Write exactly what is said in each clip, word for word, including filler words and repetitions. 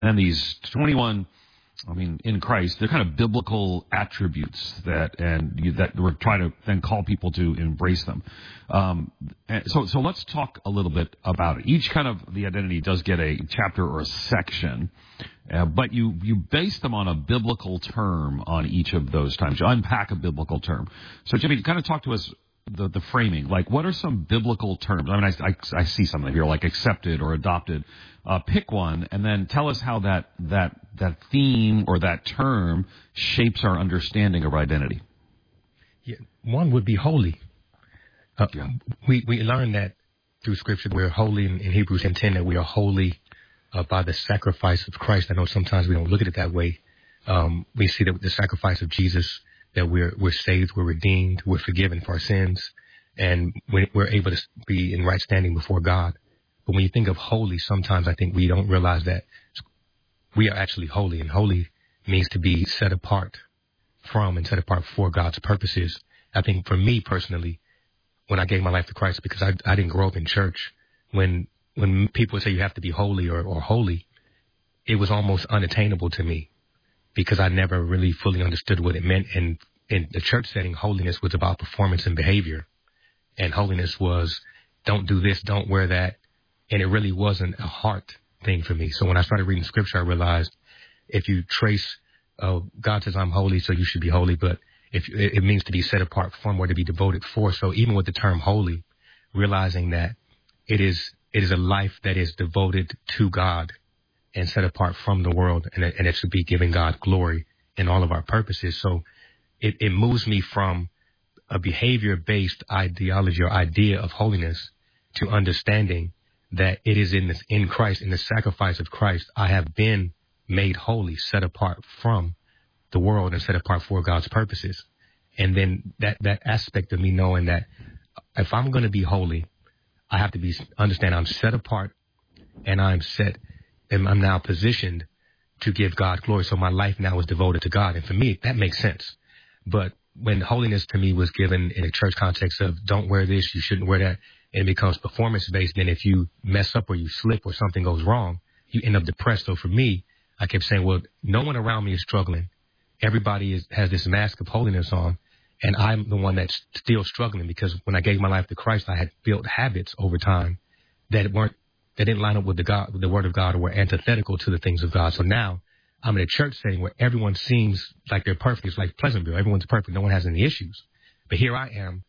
And these twenty-one, I mean, in Christ, they're kind of biblical attributes that and you, that we're trying to then call people to embrace them. Um, and so, so let's talk a little bit about it. Each kind of the identity does get a chapter or a section, uh, but you you base them on a biblical term on each of those times. You unpack a biblical term. So, Jimmy, kind of talk to us. The, the framing, like what are some biblical terms? I mean, I, I, I see something here like accepted or adopted. Uh, pick one and then tell us how that, that, that theme or that term shapes our understanding of identity. Yeah, one would be holy. Uh, yeah. We we learn that through Scripture. We're holy in, in Hebrews ten, that we are holy uh, by the sacrifice of Christ. I know sometimes we don't look at it that way. Um, we see that the sacrifice of Jesus, that we're we're saved, we're redeemed, we're forgiven for our sins, and we're able to be in right standing before God. But when you think of holy, sometimes I think we don't realize that we are actually holy, and holy means to be set apart from and set apart for God's purposes. I think for me personally, when I gave my life to Christ, because I, I didn't grow up in church, when when people say you have to be holy or, or holy, it was almost unattainable to me, because I never really fully understood what it meant. And in the church setting, holiness was about performance and behavior. And holiness was, don't do this, don't wear that. And it really wasn't a heart thing for me. So when I started reading Scripture, I realized if you trace, uh, God says I'm holy, so you should be holy. But if it, it means to be set apart from or to be devoted for. So even with the term holy, realizing that it is it is a life that is devoted to God and set apart from the world, and it, and it should be giving God glory in all of our purposes. So it, it moves me from a behavior-based ideology or idea of holiness to understanding that it is in this, in Christ, in the sacrifice of Christ, I have been made holy, set apart from the world and set apart for God's purposes. And then that, that aspect of me knowing that if I'm going to be holy, I have to be understand I'm set apart and I'm set and I'm now positioned to give God glory. So my life now is devoted to God. And for me, that makes sense. But when holiness to me was given in a church context of don't wear this, you shouldn't wear that, and it becomes performance based, then if you mess up or you slip or something goes wrong, you end up depressed. So for me, I kept saying, well, no one around me is struggling. Everybody is, has this mask of holiness on, and I'm the one that's still struggling, because when I gave my life to Christ, I had built habits over time that weren't, that didn't line up with the God, with the Word of God, or were antithetical to the things of God. So now I'm in a church setting where everyone seems like they're perfect. It's like Pleasantville. Everyone's perfect. No one has any issues. But here I am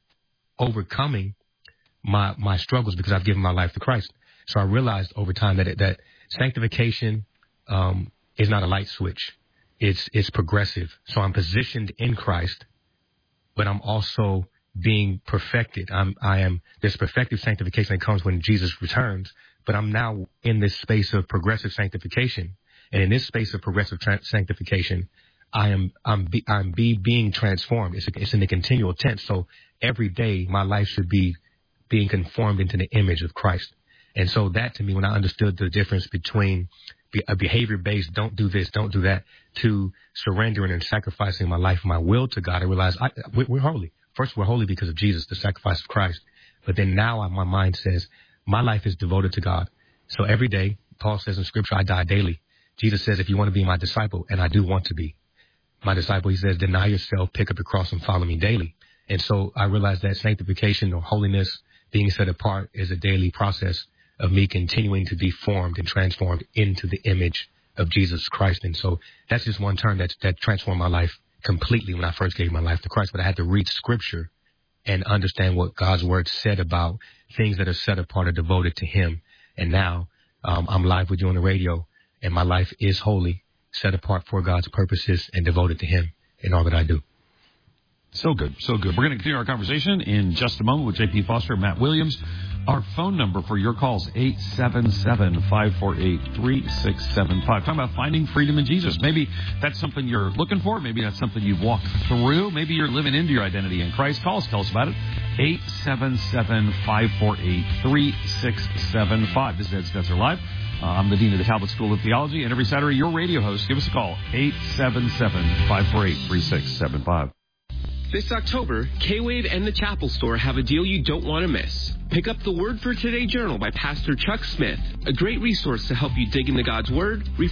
overcoming my my struggles because I've given my life to Christ. So I realized over time that it, that sanctification um, is not a light switch. It's it's progressive. So I'm positioned in Christ, but I'm also being perfected. I'm I am this perfective sanctification that comes when Jesus returns. But I'm now in this space of progressive sanctification. And in this space of progressive tra- sanctification, I am I'm be, I'm be being transformed. It's a, it's in the continual tense. So every day my life should be being conformed into the image of Christ. And so that to me, when I understood the difference between be, a behavior-based, don't do this, don't do that, to surrendering and sacrificing my life, my will to God, I realized I, we're holy. First, we're holy because of Jesus, the sacrifice of Christ. But then now I, my mind says my life is devoted to God. So every day, Paul says in Scripture, I die daily. Jesus says, if you want to be my disciple, and I do want to be my disciple, he says, deny yourself, pick up your cross, and follow me daily. And so I realized that sanctification or holiness, being set apart, is a daily process of me continuing to be formed and transformed into the image of Jesus Christ. And so that's just one term that, that transformed my life completely when I first gave my life to Christ. But I had to read Scripture and understand what God's Word said about things that are set apart or devoted to Him. And now um, I'm live with you on the radio, and my life is holy, set apart for God's purposes, and devoted to Him in all that I do. So good, so good. We're going to continue our conversation in just a moment with J P Foster and Matt Williams. Our phone number for your calls, eight seven seven, five four eight, three six seven five. Talking about finding freedom in Jesus. Maybe that's something you're looking for. Maybe that's something you've walked through. Maybe you're living into your identity in Christ. Call us, tell us about it. eight seven seven, five four eight, three six seven five. This is Ed Stetzer Live. Uh, I'm the Dean of the Talbot School of Theology, and every Saturday, your radio host. Give us a call, eight seven seven, five four eight, three six seven five. This October, K-Wave and the Chapel Store have a deal you don't want to miss. Pick up the Word for Today Journal by Pastor Chuck Smith, a great resource to help you dig into God's Word,